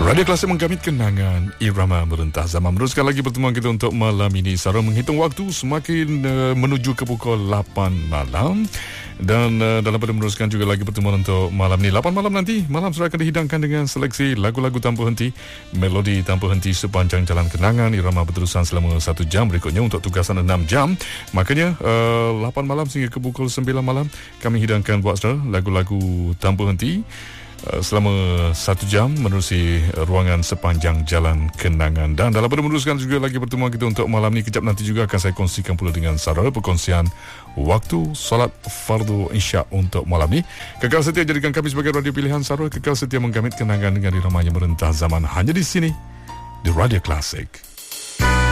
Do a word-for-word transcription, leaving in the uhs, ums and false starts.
Radio Klasik menggamit kenangan irama merentah zaman. Meneruskan lagi pertemuan kita untuk malam ini. Sarah menghitung waktu semakin uh, menuju ke pukul lapan malam. Dan uh, dalam pada meneruskan juga lagi pertemuan untuk malam ni. lapan malam nanti, malam sudah akan dihidangkan dengan seleksi lagu-lagu tanpa henti, melodi tanpa henti sepanjang jalan kenangan. Irama berterusan selama satu jam berikutnya untuk tugasan enam jam. Makanya uh, lapan malam sehingga ke pukul sembilan malam kami hidangkan buat saudara lagu-lagu tanpa henti selama satu jam menerusi ruangan sepanjang jalan kenangan. Dan dalam pada meneruskan juga lagi pertemuan kita untuk malam ni, kejap nanti juga akan saya kongsikan pula dengan saudara perkongsian waktu solat fardu isyak untuk malam ni. Kekal setia jadikan kami sebagai radio pilihan saudara. Kekal setia menggamit kenangan dengan iramanya merentah zaman hanya di sini di Radio Klasik.